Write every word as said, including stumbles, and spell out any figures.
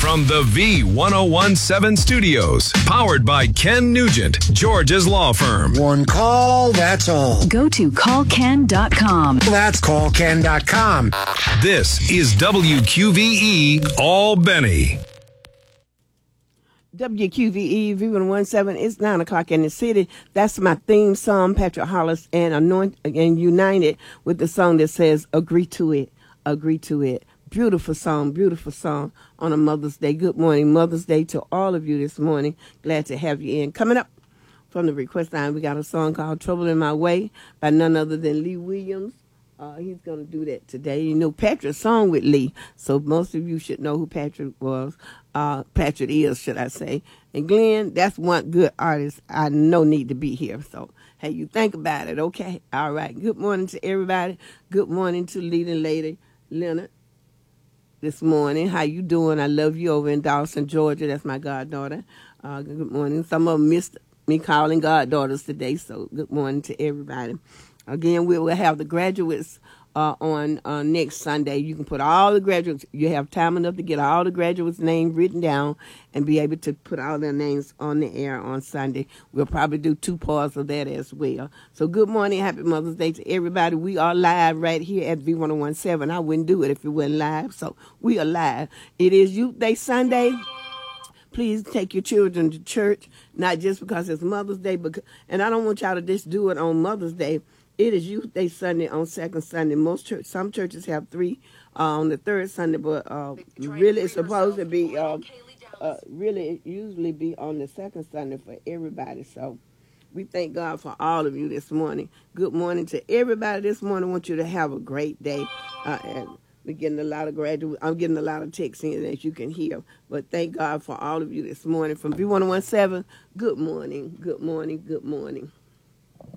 from the V ten seventeen studios, powered by Ken Nugent, George's law firm. One call, that's all. Go to call ken dot com. That's call ken dot com. This is W Q V E Albany. W Q V E V one seventeen. It's nine o'clock in the city. That's my theme song, Patrick Hollis and Anoint and United with the song that says "Agree to It." Agree to it. Beautiful song, beautiful song on a Mother's Day. Good morning, Mother's Day to all of you this morning. Glad to have you in. Coming up from the request line, we got a song called "Trouble in My Way" by none other than Lee Williams. Uh, he's going to do that today. You know, Patrick sung with Lee, so most of you should know who Patrick was. Uh, Patrick is, should I say. And Glenn, that's one good artist I know need to be here. So, hey, you think about it, okay? All right. Good morning to everybody. Good morning to leading lady Leonard this morning. How you doing? I love you over in Dawson, Georgia. That's my goddaughter. Uh, good morning. Some of them missed me calling goddaughters today, so good morning to everybody. Again, we will have the graduates uh, on uh, next Sunday. You can put all the graduates, you have time enough to get all the graduates' names written down and be able to put all their names on the air on Sunday. We'll probably do two parts of that as well. So good morning, happy Mother's Day to everybody. We are live right here at V ten seventeen. I wouldn't do it if it wasn't live, so we are live. It is Youth Day Sunday. Please take your children to church, not just because it's Mother's Day, but, and I don't want y'all to just do it on Mother's Day. It is Youth Day Sunday on second Sunday. Most church, some churches have three uh, on the third Sunday, but uh, really it's supposed to be, uh, uh, really it usually be on the second Sunday for everybody. So we thank God for all of you this morning. Good morning to everybody this morning. I want you to have a great day. Uh, and we're getting a lot of graduate. I'm getting a lot of texts in, as you can hear. But thank God for all of you this morning from V ten seventeen. Good morning. Good morning. Good morning.